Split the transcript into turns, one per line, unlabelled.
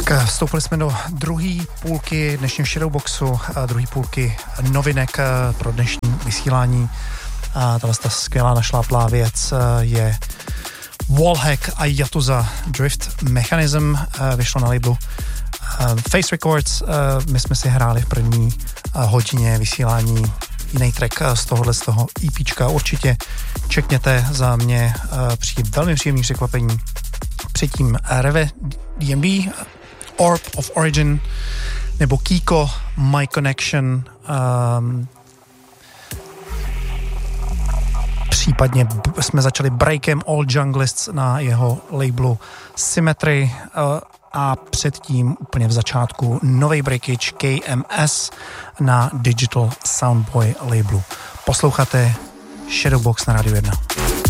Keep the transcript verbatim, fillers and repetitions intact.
Tak vstoupili jsme do druhé půlky dnešního Shadowboxu, druhé půlky novinek pro dnešní vysílání. A tahle ta skvělá našláplá věc je Wallhack a Yakuza Drift Mechanism, vyšlo na labelu Face Records. My jsme si hráli v první hodině vysílání jiný track z tohohle z toho EPčka. Určitě čekněte, za mě přijde velmi příjemný překvapení. Předtím Reve D M D, Orb of Origin, nebo Kiko, My Connection, um, případně b- jsme začali breakem All Junglists na jeho labelu Symmetry uh, a předtím úplně v začátku nový breakage K M S na Digital Soundboy labelu. Posloucháte Shadowbox na Rádiu jedna.